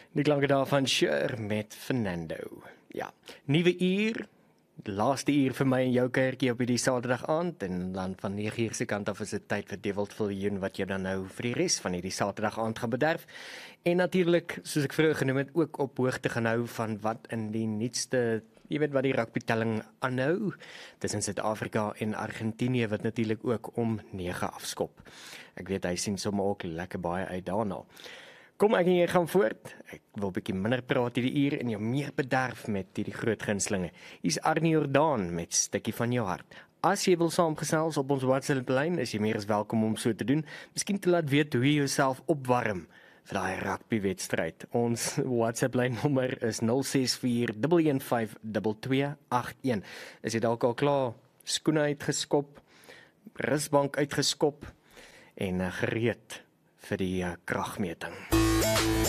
Die klanke daar van Cher met Fernando. Ja, nuwe uur, laaste uur vir my en jou kerkie op hierdie Saterdag aand, en dan van 9 uur se kant af is dit tyd vir Devils Viljoen, wat jy dan nou vir die res van hierdie Saterdag aand gaan bederf. En natuurlik, soos ek vroeër genoem het, ook op hoogte gaan hou van wat in die nuutste, jy weet wat die rugbytelling aanhou, tussen Suid-Afrika en Argentinië, wat natuurlik ook om 9 afskop. Ek weet, hy sien sommer ook lekker baie uit daarna. Kom ek en jy gaan voort. Ek wil bietjie minder praat hierdie uur en jou meer bederf met hierdie groot gunstelinge. Hier's Arnie Jordaan met Stukkie van jou hart. As jy wil saamgesels op ons WhatsApp-lyn, is jy meer as welkom om so te doen. Miskien te laat weet hoe jy jouself opwarm vir daai rugbywedstryd. Ons WhatsApp-lyn nommer is 0641152281. Is jy dalk al klaar skoene uitgeskop, rusbank uitgeskop en gereed vir die kragmeting?